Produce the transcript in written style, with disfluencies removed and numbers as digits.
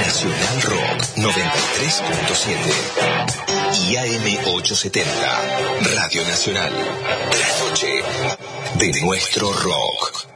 Nacional Rock 93.7 y AM 870, Radio Nacional, la noche de nuestro rock.